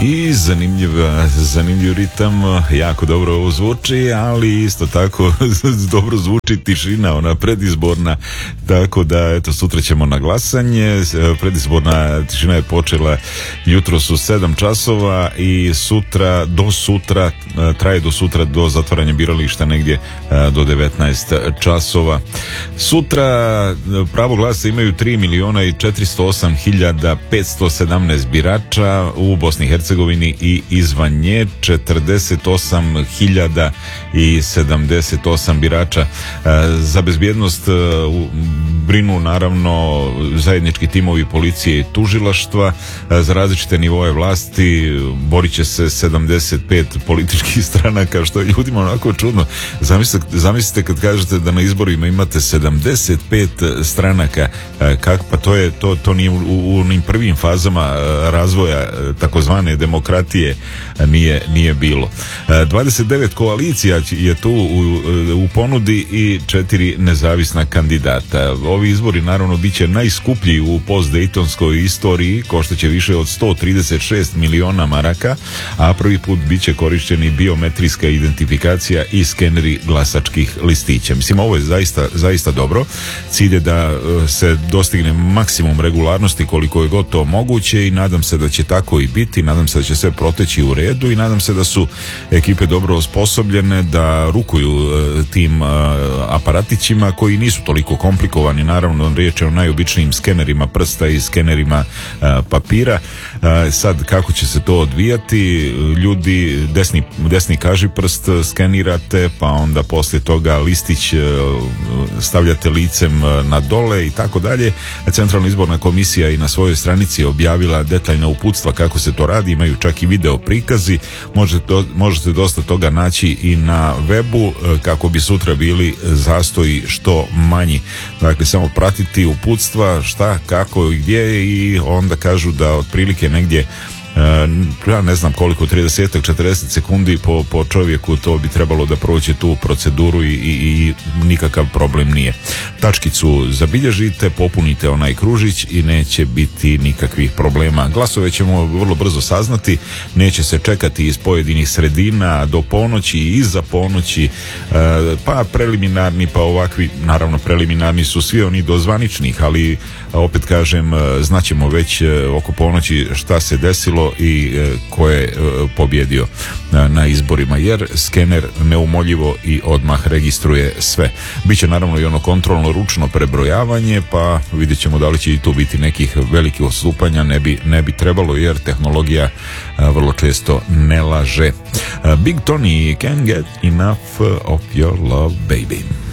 I zanimljiv ritam, jako dobro ovo zvuči, ali isto tako dobro zvuči tišina, ona predizborna, tako da eto, sutra ćemo na glasanje. Predizborna tišina je počela jutros u 7 časova i traje do sutra do zatvaranja birališta negdje do 19 časova. Sutra pravo glasa imaju 3.408.517 birača u Bosni i Hercegovini i izvan nje 48.078 birača. Za bezbjednost brinu naravno zajednički timovi policije i tužilaštva. Za različite nivoje vlasti borit će se 75 političkih stranaka, što je ljudima onako čudno. Zamislite kad kažete da na izborima imate 75 stranaka, pa to nije u onim prvim fazama razvoja takozvane demokratije nije bilo. 29 koalicija je tu u ponudi i 4 nezavisna kandidata. Ovi izbori naravno bit će najskuplji u postdejtonskoj istoriji, koštaće više od 136 miliona maraka, a prvi put bit će korišteni biometrijska identifikacija i skeneri glasačkih listića. Mislim, ovo je zaista dobro. Cilj je da se dostigne maksimum regularnosti koliko je gotovo moguće i nadam se da će tako i biti, nadam se da će sve proteći u redu i nadam se da su ekipe dobro osposobljene da rukuju tim aparatićima koji nisu toliko komplikovani. Naravno, riječ je o najobičnijim skenerima prsta i skenerima papira. Sad, kako će se to odvijati? Ljudi, desni kažiprst skenirate, pa onda poslije toga listić stavljate licem na dole i tako dalje. Centralna izborna komisija i na svojoj stranici je objavila detaljna uputstva kako se to radi, imaju čak i video prikazi, možete dosta toga naći i na webu kako bi sutra bili zastoji što manji. Dakle, samo pratiti uputstva šta, kako i gdje i onda kažu da otprilike negdje ja ne znam koliko, 30-40 sekundi po čovjeku to bi trebalo da prođe tu proceduru i nikakav problem nije. Tačkicu zabilježite, popunite onaj kružić i neće biti nikakvih problema. Glasove ćemo vrlo brzo saznati, neće se čekati iz pojedinih sredina do ponoći i iza ponoći, pa preliminarni, pa ovakvi, naravno preliminarni su svi oni do zvaničnih, ali opet kažem, znaćemo već oko ponoći šta se desilo i ko je pobjedio na izborima, jer skener neumoljivo i odmah registruje sve. Biće naravno i ono kontrolno ručno prebrojavanje, pa vidjet ćemo da li će i tu biti nekih velikih odstupanja, ne bi trebalo, jer tehnologija vrlo često ne laže. Big Tony, Can't Get Enough of Your Love, Baby.